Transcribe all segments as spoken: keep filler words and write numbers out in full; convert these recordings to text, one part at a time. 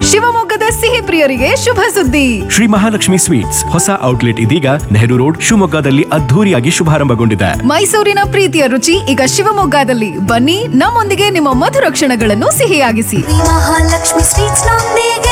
ಶಿವಮೊಗ್ಗದ ಸಿಹಿ ಪ್ರಿಯರಿಗೆ ಶುಭ ಸುದ್ದಿ. ಶ್ರೀ ಮಹಾಲಕ್ಷ್ಮಿ ಸ್ವೀಟ್ಸ್ ಹೊಸ ಔಟ್ಲೆಟ್ ಇದೀಗ ನೆಹರು ರೋಡ್ ಶಿವಮೊಗ್ಗದಲ್ಲಿ ಅದ್ಧೂರಿಯಾಗಿ ಶುಭಾರಂಭಗೊಂಡಿದೆ. ಮೈಸೂರಿನ ಪ್ರೀತಿಯ ರುಚಿ ಈಗ ಶಿವಮೊಗ್ಗದಲ್ಲಿ. ಬನ್ನಿ, ನಮ್ಮೊಂದಿಗೆ ನಿಮ್ಮ ಮಧುರ ಕ್ಷಣಗಳನ್ನು ಸಿಹಿಯಾಗಿಸಿ. ಮಹಾಲಕ್ಷ್ಮಿ ಸ್ವೀಟ್ಸ್ ನೊಂದಿಗೆ.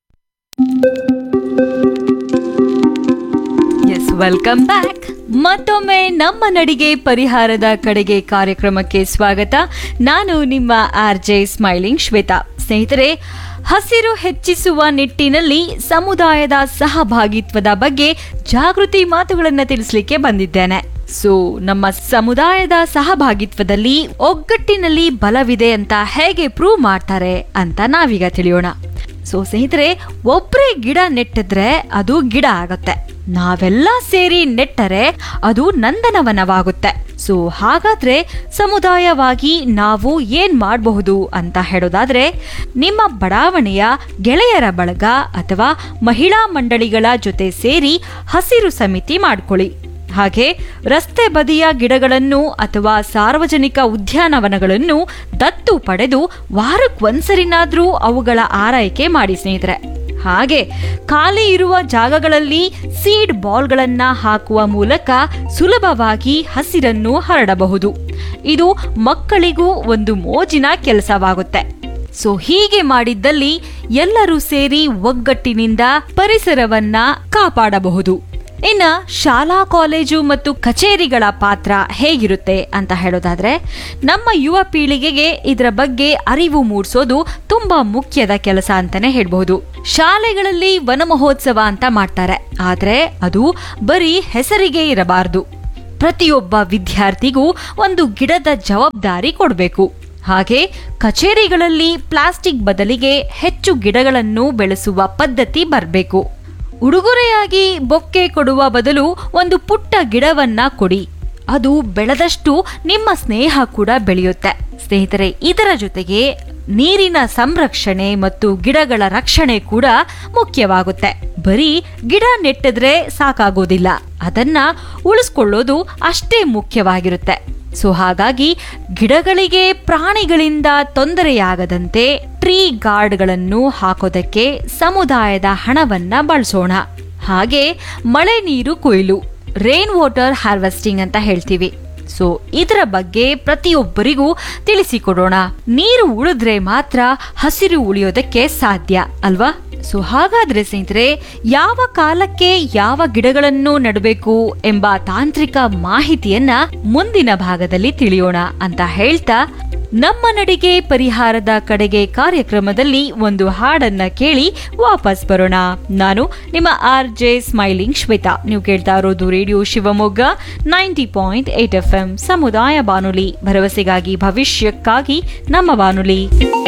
S, welcome back. ಮತ್ತೊಮ್ಮೆ ನಮ್ಮ ನಡಿಗೆ ಪರಿಹಾರದ ಕಡೆಗೆ ಕಾರ್ಯಕ್ರಮಕ್ಕೆ ಸ್ವಾಗತ. ನಾನು ನಿಮ್ಮ ಆರ್ ಜೆ ಸ್ಮೈಲಿಂಗ್ ಶ್ವೇತಾ. ಸ್ನೇಹಿತರೆ, ಹಸಿರು ಹೆಚ್ಚಿಸುವ ನಿಟ್ಟಿನಲ್ಲಿ ಸಮುದಾಯದ ಸಹಭಾಗಿತ್ವದ ಬಗ್ಗೆ ಜಾಗೃತಿ ಮಾತುಗಳನ್ನು ತಿಳಿಸಲಿಕ್ಕೆ ಬಂದಿದ್ದೇನೆ. ಸೊ ನಮ್ಮ ಸಮುದಾಯದ ಸಹಭಾಗಿತ್ವದಲ್ಲಿ ಒಗ್ಗಟ್ಟಿನಲ್ಲಿ ಬಲವಿದೆ ಅಂತ ಹೇಗೆ ಪ್ರೂವ್ ಮಾಡ್ತಾರೆ ಅಂತ ನಾವೀಗ ತಿಳಿಯೋಣ. ಸೊ ಸ್ನೇಹಿತರೆ, ಒಬ್ಬರೇ ಗಿಡ ನೆಟ್ಟಿದ್ರೆ ಅದು ಗಿಡ ಆಗುತ್ತೆ. ನಾವೆಲ್ಲ ಸೇರಿ ನೆಟ್ಟರೆ ಅದು ನಂದನವನವಾಗುತ್ತೆ. ಸೊ ಹಾಗಾದ್ರೆ ಸಮುದಾಯವಾಗಿ ನಾವು ಏನ್ ಮಾಡಬಹುದು ಅಂತ ಹೇಳೋದಾದ್ರೆ, ನಿಮ್ಮ ಬಡಾವಣೆಯ ಗೆಳೆಯರ ಬಳಗ ಅಥವಾ ಮಹಿಳಾ ಮಂಡಳಿಗಳ ಜೊತೆ ಸೇರಿ ಹಸಿರು ಸಮಿತಿ ಮಾಡ್ಕೊಳ್ಳಿ. ಹಾಗೆ ರಸ್ತೆ ಬದಿಯ ಗಿಡಗಳನ್ನು ಅಥವಾ ಸಾರ್ವಜನಿಕ ಉದ್ಯಾನವನಗಳನ್ನು ದತ್ತು ಪಡೆದು ವಾರಕ್ಕೊಂದ್ಸರಿನಾದ್ರೂ ಅವುಗಳ ಆರೈಕೆ ಮಾಡಿ ಸ್ನೇಹಿತರೆ. ಹಾಗೆ ಖಾಲಿ ಇರುವ ಜಾಗಗಳಲ್ಲಿ ಸೀಡ್ ಬಾಲ್ಗಳನ್ನ ಹಾಕುವ ಮೂಲಕ ಸುಲಭವಾಗಿ ಹಸಿರನ್ನು ಹರಡಬಹುದು. ಇದು ಮಕ್ಕಳಿಗೂ ಒಂದು ಮೋಜಿನ ಕೆಲಸವಾಗುತ್ತೆ. ಸೊ ಹೀಗೆ ಮಾಡಿದ್ದಲ್ಲಿ ಎಲ್ಲರೂ ಸೇರಿ ಒಗ್ಗಟ್ಟಿನಿಂದ ಪರಿಸರವನ್ನ ಕಾಪಾಡಬಹುದು. ಇನ್ನ ಶಾಲಾ ಕಾಲೇಜು ಮತ್ತು ಕಚೇರಿಗಳ ಪಾತ್ರ ಹೇಗಿರುತ್ತೆ ಅಂತ ಹೇಳೋದಾದ್ರೆ, ನಮ್ಮ ಯುವ ಪೀಳಿಗೆಗೆ ಇದರ ಬಗ್ಗೆ ಅರಿವು ಮೂಡಿಸೋದು ತುಂಬಾ ಮುಖ್ಯದ ಕೆಲಸ ಅಂತಾನೆ ಹೇಳ್ಬಹುದು. ಶಾಲೆಗಳಲ್ಲಿ ವನ ಮಹೋತ್ಸವ ಅಂತ ಮಾಡ್ತಾರೆ, ಆದ್ರೆ ಅದು ಬರೀ ಹೆಸರಿಗೆ ಇರಬಾರದು. ಪ್ರತಿಯೊಬ್ಬ ವಿದ್ಯಾರ್ಥಿಗೂ ಒಂದು ಗಿಡದ ಜವಾಬ್ದಾರಿ ಕೊಡಬೇಕು. ಹಾಗೆ ಕಚೇರಿಗಳಲ್ಲಿ ಪ್ಲಾಸ್ಟಿಕ್ ಬದಲಿಗೆ ಹೆಚ್ಚು ಗಿಡಗಳನ್ನು ಬೆಳೆಸುವ ಪದ್ಧತಿ ಬರಬೇಕು. ಉಡುಗೊರೆಯಾಗಿ ಬೊಕ್ಕೆ ಕೊಡುವ ಬದಲು ಒಂದು ಪುಟ್ಟ ಗಿಡವನ್ನ ಕೊಡಿ. ಅದು ಬೆಳೆದಷ್ಟು ನಿಮ್ಮ ಸ್ನೇಹ ಕೂಡ ಬೆಳೆಯುತ್ತೆ. ಸ್ನೇಹಿತರೆ, ಇದರ ಜೊತೆಗೆ ನೀರಿನ ಸಂರಕ್ಷಣೆ ಮತ್ತು ಗಿಡಗಳ ರಕ್ಷಣೆ ಕೂಡ ಮುಖ್ಯವಾಗುತ್ತೆ. ಬರೀ ಗಿಡ ನೆಟ್ಟಿದ್ರೆ ಸಾಕಾಗೋದಿಲ್ಲ, ಅದನ್ನ ಉಳಿಸ್ಕೊಳ್ಳೋದು ಅಷ್ಟೇ ಮುಖ್ಯವಾಗಿರುತ್ತೆ. ಸೊ ಹಾಗಾಗಿ ಗಿಡಗಳಿಗೆ ಪ್ರಾಣಿಗಳಿಂದ ತೊಂದರೆಯಾಗದಂತೆ ಟ್ರೀ ಗಾರ್ಡ್ಗಳನ್ನು ಹಾಕೋದಕ್ಕೆ ಸಮುದಾಯದ ಹಣವನ್ನ ಬಳಸೋಣ. ಹಾಗೆ ಮಳೆ ನೀರು ಕೊಯ್ಲು, ರೇನ್ ವಾಟರ್ ಹಾರ್ವೆಸ್ಟಿಂಗ್ ಅಂತ ಹೇಳ್ತೀವಿ. ಸೊ ಇದರ ಬಗ್ಗೆ ಪ್ರತಿಯೊಬ್ಬರಿಗೂ ತಿಳಿಸಿಕೊಡೋಣ. ನೀರು ಉಳಿದ್ರೆ ಮಾತ್ರ ಹಸಿರು ಉಳಿಯೋದಕ್ಕೆ ಸಾಧ್ಯ ಅಲ್ವಾ? ಸೊ ಹಾಗಾದ್ರೆ ಸ್ನೇಹಿತರೆ, ಯಾವ ಕಾಲಕ್ಕೆ ಯಾವ ಗಿಡಗಳನ್ನು ನೆಡಬೇಕು ಎಂಬ ತಾಂತ್ರಿಕ ಮಾಹಿತಿಯನ್ನ ಮುಂದಿನ ಭಾಗದಲ್ಲಿ ತಿಳಿಯೋಣ ಅಂತ ಹೇಳ್ತಾ, ನಮ್ಮ ನಡಿಗೆ ಪರಿಹಾರದ ಕಡೆಗೆ ಕಾರ್ಯಕ್ರಮದಲ್ಲಿ ಒಂದು ಹಾಡನ್ನ ಕೇಳಿ ವಾಪಸ್ ಬರೋಣ. ನಾನು ನಿಮ್ಮ ಆರ್ ಜೆ ಸ್ಮೈಲಿಂಗ್ ಶ್ವೇತಾ. ನೀವು ಕೇಳ್ತಾ ಇರೋದು radio Shivamogga ninety point eight F M ಸಮುದಾಯ ಬಾನುಲಿ, ಭರವಸೆಗಾಗಿ ಭವಿಷ್ಯಕ್ಕಾಗಿ ನಮ್ಮ ಬಾನುಲಿ.